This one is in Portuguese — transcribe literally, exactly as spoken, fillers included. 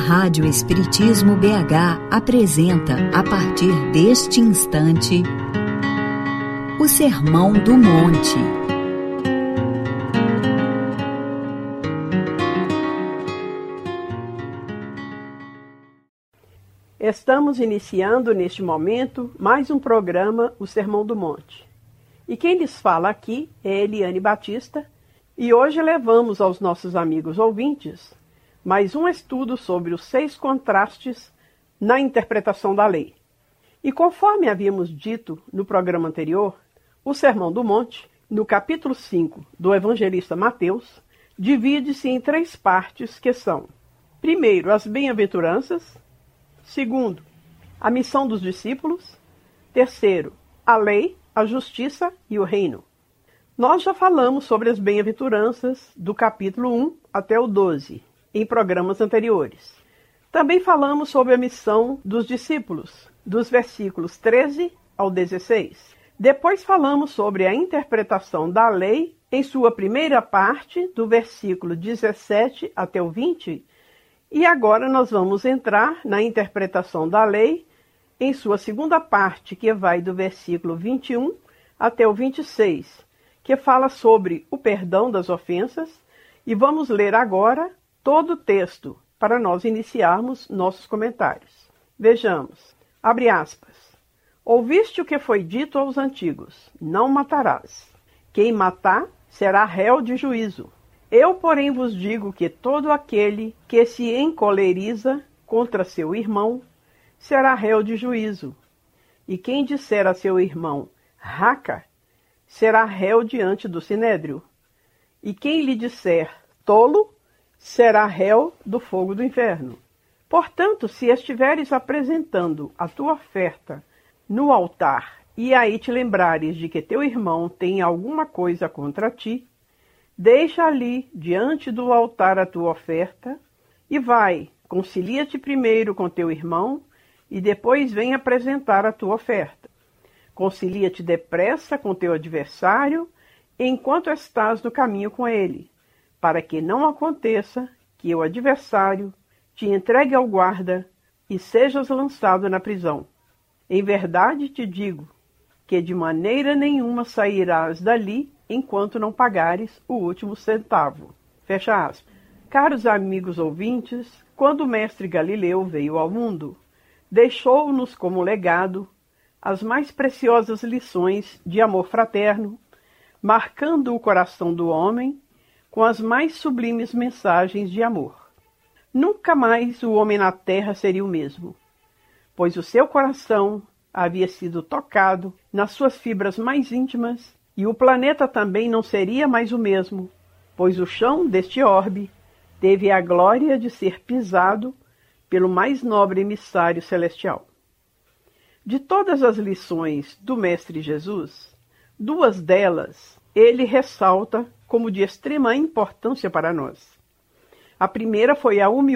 Rádio Espiritismo B H apresenta, a partir deste instante, o Sermão do Monte. Estamos iniciando neste momento mais um programa, o Sermão do Monte. E quem lhes fala aqui é Eliane Batista, e hoje levamos aos nossos amigos ouvintes mais um estudo sobre os seis contrastes na interpretação da lei. E conforme havíamos dito no programa anterior, o Sermão do Monte, no capítulo cinco do Evangelista Mateus, divide-se em três partes que são: primeiro, as bem-aventuranças; segundo, a missão dos discípulos; terceiro, a lei, a justiça e o reino. Nós já falamos sobre as bem-aventuranças do capítulo um até o doze, em programas anteriores. Também falamos sobre a missão dos discípulos, dos versículos treze ao dezesseis. Depois falamos sobre a interpretação da lei em sua primeira parte, do versículo dezessete até o vinte, e agora nós vamos entrar na interpretação da lei em sua segunda parte, que vai do versículo vinte e um até o vinte e seis, que fala sobre o perdão das ofensas, e vamos ler agora todo o texto para nós iniciarmos nossos comentários. Vejamos, abre aspas. Ouviste o que foi dito aos antigos: não matarás. Quem matar será réu de juízo. Eu, porém, vos digo que todo aquele que se encoleriza contra seu irmão será réu de juízo. E quem disser a seu irmão, raca, será réu diante do sinédrio. E quem lhe disser, tolo, será réu do fogo do inferno. Portanto, se estiveres apresentando a tua oferta no altar, e aí te lembrares de que teu irmão tem alguma coisa contra ti, deixa ali, diante do altar, a tua oferta, e vai, concilia-te primeiro com teu irmão, e depois vem apresentar a tua oferta. Concilia-te depressa com teu adversário, enquanto estás no caminho com ele, para que não aconteça que o adversário te entregue ao guarda e sejas lançado na prisão. Em verdade te digo que de maneira nenhuma sairás dali enquanto não pagares o último centavo. Fecha aspas. Caros amigos ouvintes, quando o mestre Galileu veio ao mundo, deixou-nos como legado as mais preciosas lições de amor fraterno, marcando o coração do homem com as mais sublimes mensagens de amor. Nunca mais o homem na terra seria o mesmo, pois o seu coração havia sido tocado nas suas fibras mais íntimas, e o planeta também não seria mais o mesmo, pois o chão deste orbe teve a glória de ser pisado pelo mais nobre emissário celestial. De todas as lições do Mestre Jesus, duas delas ele ressalta como de extrema importância para nós. A primeira foi a humildade